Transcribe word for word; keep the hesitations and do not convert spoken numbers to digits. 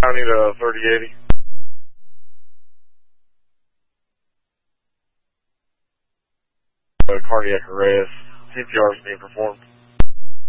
I need a thirty eighty. A cardiac arrest. C P R is being performed.